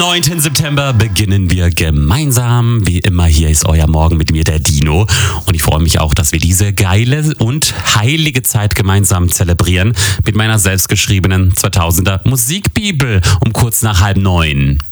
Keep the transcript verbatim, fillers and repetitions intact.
neunten September beginnen wir gemeinsam. Wie immer, hier ist euer Morgen mit mir, der Dino. Und ich freue mich auch, dass wir diese geile und heilige Zeit gemeinsam zelebrieren mit meiner selbstgeschriebenen zweitausender Musikbibel um kurz nach halb neun.